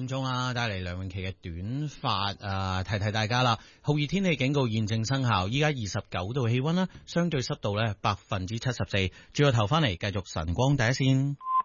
鐘啦，帶嚟梁詠琪嘅短髮提提大家啦。酷熱天氣警告現正生效，依家29度氣溫啦，相對濕度咧74%。轉個頭翻嚟繼續晨光第一線。